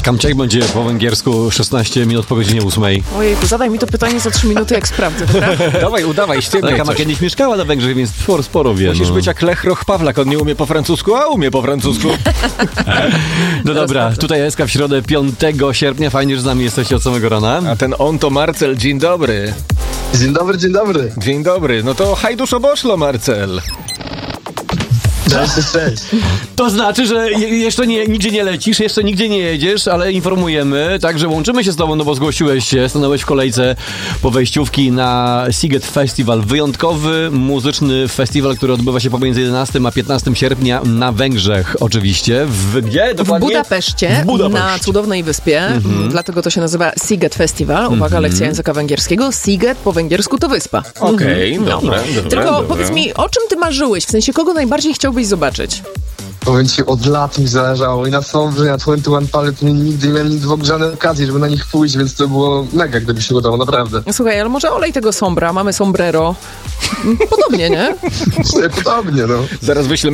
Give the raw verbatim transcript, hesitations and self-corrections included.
Kamczak będzie po węgiersku szesnaście minut po godzinie ósmej. Ojejku, zadaj mi to pytanie za trzy minuty, jak sprawdzę, dobra? Dawaj, udawaj, ściemniaj Taka ma coś. kiedyś mieszkała na Węgrzech, więc sporo, sporo wie. Musisz no. być jak Lech Roch Pawlak, on nie umie po francusku, a umie po francusku. No dobra, tutaj S K w środę piątego sierpnia. Fajnie, że z nami jesteście od samego rana. A ten on to Marcel, dzień dobry. Dzień dobry, dzień dobry. Dzień dobry, no to hajdusz oboszlo, Marcel. Cześć, cześć, cześć. To znaczy, że je, jeszcze nie, nigdzie nie lecisz, jeszcze nigdzie nie jedziesz, ale informujemy, także łączymy się z tobą, no bo zgłosiłeś się, stanąłeś w kolejce po wejściówki na Sziget Festival. Wyjątkowy, muzyczny festiwal, który odbywa się pomiędzy jedenastego a piętnastego sierpnia na Węgrzech oczywiście. W gdzie? W Dokładnie? Budapeszcie, W Budapeszcie. na cudownej wyspie, mm-hmm. dlatego to się nazywa Sziget Festival. Uwaga, mm-hmm. lekcja języka węgierskiego. Sziget po węgiersku to wyspa. Okej, okay, dobra, dobra. Tylko dobra. powiedz mi, o czym ty marzyłeś? W sensie, kogo najbardziej chciałbyś zobaczyć? Powiem ci, od lat mi zależało i na Sombry, na dwadzieścia jeden Palette nigdy nie miałem nic w ogóle żadnej okazji, żeby na nich pójść, więc to było mega, gdyby się udało, naprawdę. Słuchaj, ale może olej tego sombra, mamy sombrero. Podobnie, nie? Podobnie, no. Zaraz wyślę